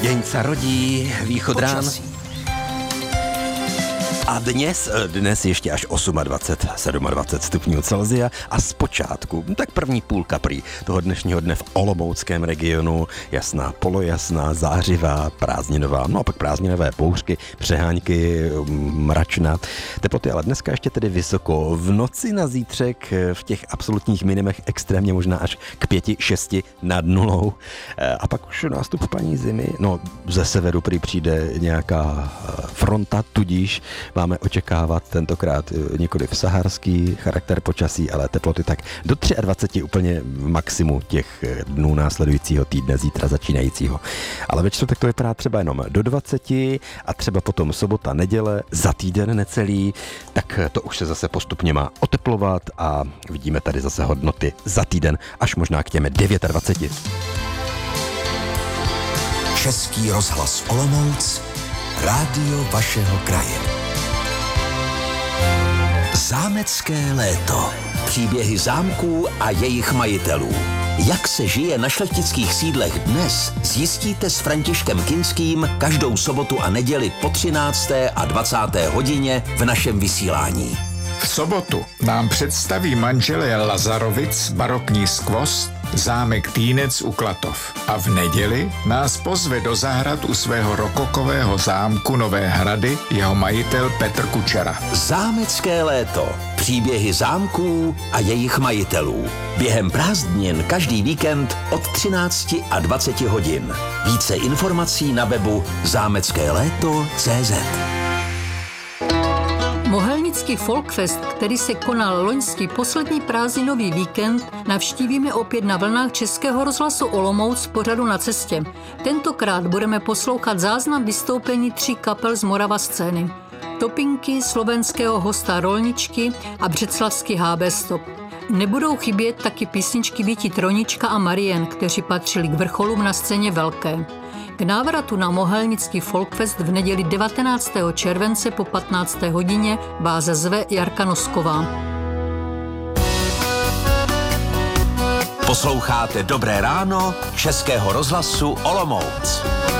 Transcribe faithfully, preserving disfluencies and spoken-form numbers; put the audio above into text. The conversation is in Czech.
Deň sa rodí, východ rán. A dnes, dnes ještě až dvacet osm, dvacet sedm stupňů Celsia a zpočátku, tak první půlka prý toho dnešního dne v olomouckém regionu, jasná, polojasná, zářivá, prázdninová, no a pak prázdninové bouřky, přehánky, mračna. Teploty ale dneska ještě tedy vysoko. V noci na zítřek v těch absolutních minimech extrémně možná až k pěti, šesti nad nulou. A pak už nástup paní zimy, no ze severu prý přijde nějaká fronta, tudíž máme očekávat tentokrát nikoli v saharský charakter počasí, ale teploty tak do dvacet tři úplně maximu těch dnů následujícího týdne, zítra začínajícího. Ale ve čtvrtek to vypadá třeba jenom do dvaceti a třeba potom sobota, neděle, za týden necelý, tak to už se zase postupně má oteplovat a vidíme tady zase hodnoty za týden až možná k těm dvaceti devíti. Český rozhlas Olomouc, rádio vašeho kraje. Zámecké léto. Příběhy zámků a jejich majitelů. Jak se žije na šlechtických sídlech dnes, zjistíte s Františkem Kinským každou sobotu a neděli po třinácté a dvacáté hodině v našem vysílání. V sobotu nám představí manželé Lazarovic barokní skvost zámek Týnec u Klatov. A v neděli nás pozve do zahrad u svého rokokového zámku Nové Hrady jeho majitel Petr Kučera. Zámecké léto. Příběhy zámků a jejich majitelů. Během prázdnin každý víkend od třinácti a dvaceti hodin. Více informací na webu zámecké léto tečka cé zet. Mohelnický Folkfest, který se konal loňský poslední prázdninový víkend, navštívíme opět na vlnách Českého rozhlasu Olomouc v pořadu Na cestě. Tentokrát budeme poslouchat záznam vystoupení tří kapel z Morava scény. Topinky, slovenského hosta Rolničky a břeclavský há bé Stop. Nebudou chybět taky písničky Víti Tronička a Marien, kteří patřili k vrcholům na scéně velké. K návratu na Mohelnický Folkfest v neděli devatenáctého července po patnácté hodině vás zve Jarka Nosková. Posloucháte Dobré ráno Českého rozhlasu Olomouc.